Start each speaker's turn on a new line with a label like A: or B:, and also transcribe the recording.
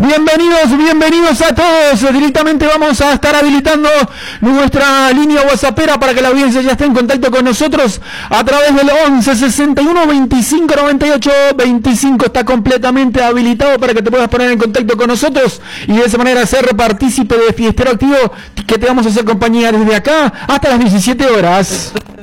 A: Bienvenidos a todos. Directamente vamos a estar habilitando nuestra línea WhatsAppera para que la audiencia ya esté en contacto con nosotros a través del 11 61 25 98 25. Está completamente habilitado para que te puedas poner en contacto con nosotros y de esa manera ser partícipe de Fiestero Activo, que te vamos a hacer compañía desde acá hasta las 17 horas.